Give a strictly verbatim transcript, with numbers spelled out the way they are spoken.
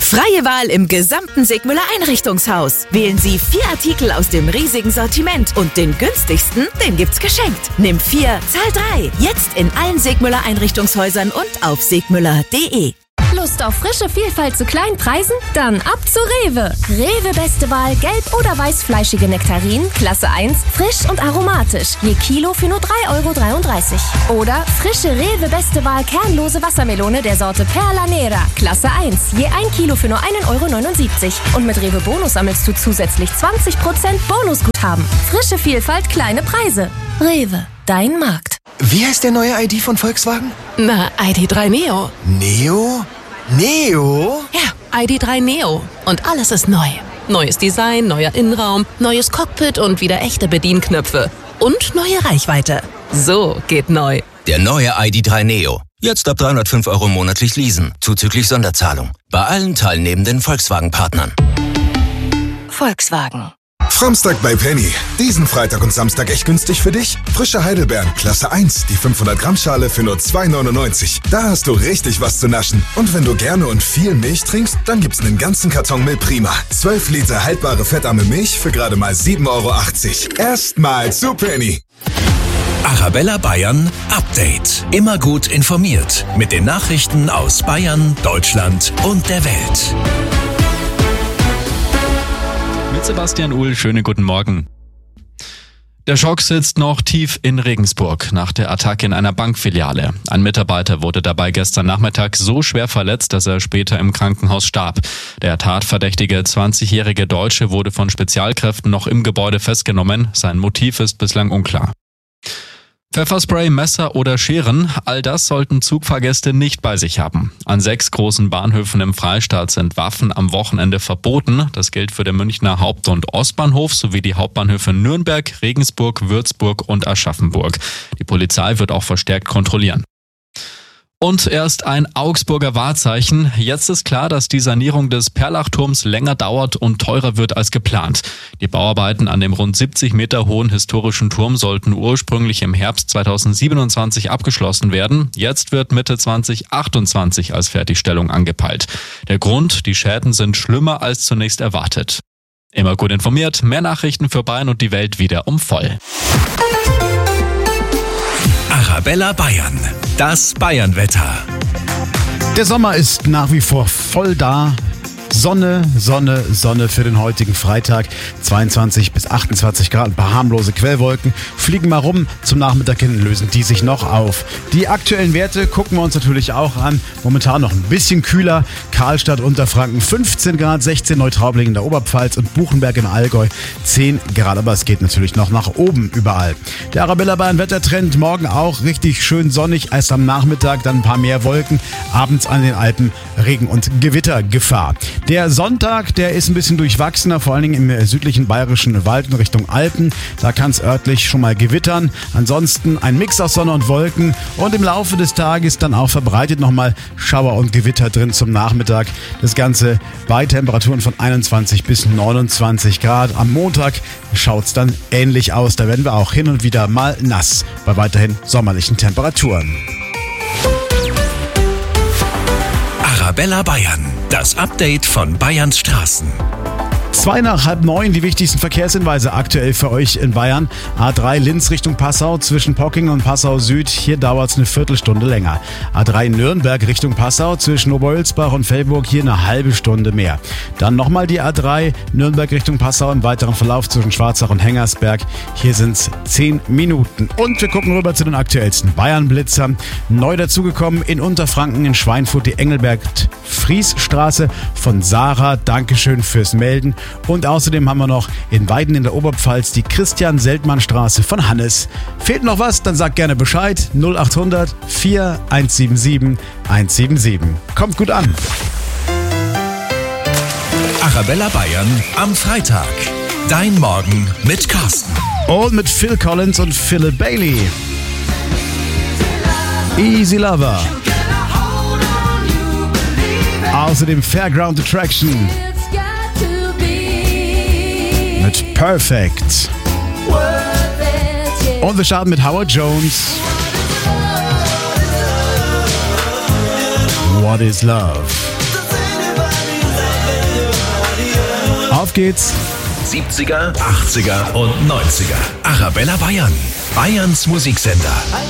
Freie Wahl im gesamten Sigmüller Einrichtungshaus. Wählen Sie vier Artikel aus dem riesigen Sortiment und den günstigsten, den gibt's geschenkt. Nimm vier, zahl drei. Jetzt in allen Sigmüller Einrichtungshäusern und auf sigmüller punkt de. Lust auf frische Vielfalt zu kleinen Preisen? Dann ab zu Rewe. Rewe beste Wahl gelb- oder weißfleischige Nektarinen, Klasse eins, frisch und aromatisch. Je Kilo für nur drei Euro dreiunddreißig. Oder frische Rewe beste Wahl kernlose Wassermelone der Sorte Perla Nera, Klasse eins. Je ein Kilo für nur ein Euro neunundsiebzig. Und mit Rewe Bonus sammelst du zusätzlich zwanzig Prozent Bonusguthaben. Frische Vielfalt, kleine Preise. Rewe, dein Markt. Wie heißt der neue I D von Volkswagen? Na, I D drei Neo. Neo? Neo? Ja, I D drei Neo. Und alles ist neu. Neues Design, neuer Innenraum, neues Cockpit und wieder echte Bedienknöpfe. Und neue Reichweite. So geht neu. Der neue I D drei Neo. Jetzt ab dreihundertfünf Euro monatlich leasen, zuzüglich Sonderzahlung. Bei allen teilnehmenden Volkswagen-Partnern. Volkswagen. Framstag bei Penny. Diesen Freitag und Samstag echt günstig für dich? Frische Heidelbeeren, Klasse eins, die fünfhundert Gramm Schale für nur zwei neunundneunzig. Da hast du richtig was zu naschen. Und wenn du gerne und viel Milch trinkst, dann gibt's einen ganzen Karton Milprima. zwölf Liter haltbare fettarme Milch für gerade mal sieben Euro achtzig. Erstmal zu Penny. Arabella Bayern Update. Immer gut informiert mit den Nachrichten aus Bayern, Deutschland und der Welt. Mit Sebastian Uhl, schönen guten Morgen. Der Schock sitzt noch tief in Regensburg nach der Attacke in einer Bankfiliale. Ein Mitarbeiter wurde dabei gestern Nachmittag so schwer verletzt, dass er später im Krankenhaus starb. Der tatverdächtige zwanzigjährige Deutsche wurde von Spezialkräften noch im Gebäude festgenommen. Sein Motiv ist bislang unklar. Pfefferspray, Messer oder Scheren, all das sollten Zugfahrgäste nicht bei sich haben. An sechs großen Bahnhöfen im Freistaat sind Waffen am Wochenende verboten. Das gilt für den Münchner Haupt- und Ostbahnhof sowie die Hauptbahnhöfe Nürnberg, Regensburg, Würzburg und Aschaffenburg. Die Polizei wird auch verstärkt kontrollieren. Und erst ein Augsburger Wahrzeichen. Jetzt ist klar, dass die Sanierung des Perlachturms länger dauert und teurer wird als geplant. Die Bauarbeiten an dem rund siebzig Meter hohen historischen Turm sollten ursprünglich im Herbst zweitausendsiebenundzwanzig abgeschlossen werden. Jetzt wird Mitte zweitausendachtundzwanzig als Fertigstellung angepeilt. Der Grund, die Schäden sind schlimmer als zunächst erwartet. Immer gut informiert, mehr Nachrichten für Bayern und die Welt wieder um voll. Arabella Bayern, das Bayernwetter. Der Sommer ist nach wie vor voll da. Sonne, Sonne, Sonne für den heutigen Freitag. zweiundzwanzig bis achtundzwanzig Grad, ein paar harmlose Quellwolken fliegen mal rum. Zum Nachmittag hin lösen die sich noch auf. Die aktuellen Werte gucken wir uns natürlich auch an. Momentan noch ein bisschen kühler. Karlstadt, Unterfranken fünfzehn Grad, sechzehn Neutraubling in der Oberpfalz und Buchenberg im Allgäu zehn Grad. Aber es geht natürlich noch nach oben überall. Der Arabella Bayern Wettertrend morgen auch richtig schön sonnig. Erst am Nachmittag dann ein paar mehr Wolken. Abends an den Alpen Regen- und Gewittergefahr. Der Sonntag, der ist ein bisschen durchwachsener, vor allen Dingen im südlichen bayerischen Wald in Richtung Alpen. Da kann es örtlich schon mal gewittern. Ansonsten ein Mix aus Sonne und Wolken und im Laufe des Tages dann auch verbreitet nochmal Schauer und Gewitter drin zum Nachmittag. Das Ganze bei Temperaturen von einundzwanzig bis neunundzwanzig Grad. Am Montag schaut es dann ähnlich aus. Da werden wir auch hin und wieder mal nass bei weiterhin sommerlichen Temperaturen. Arabella Bayern, das Update von Bayerns Straßen. Zwei nach halb neun, die wichtigsten Verkehrshinweise aktuell für euch in Bayern. A drei Linz Richtung Passau zwischen Pocking und Passau Süd. Hier dauert es eine Viertelstunde länger. A drei Nürnberg Richtung Passau zwischen Oberölsbach und Fellburg. Hier eine halbe Stunde mehr. Dann nochmal die A drei Nürnberg Richtung Passau im weiteren Verlauf zwischen Schwarzach und Hengersberg. Hier sind es zehn Minuten. Und wir gucken rüber zu den aktuellsten Bayern-Blitzern. Neu dazugekommen in Unterfranken in Schweinfurt die Engelberg-Fries-Straße von Sarah. Dankeschön fürs Melden. Und außerdem haben wir noch in Weiden in der Oberpfalz die Christian-Seltmann-Straße von Hannes. Fehlt noch was? Dann sagt gerne Bescheid. null achthundert vier eins sieben sieben eins sieben sieben. Kommt gut an. Arabella Bayern am Freitag. Dein Morgen mit Carsten. Und mit Phil Collins und Philip Bailey. Easy Lover. Außerdem Fairground Attraction. Mit Perfect. Und wir starten mit Howard Jones. What is Love? geht's. siebziger, achtziger und neunziger. Arabella Bayern. Bayerns Musiksender.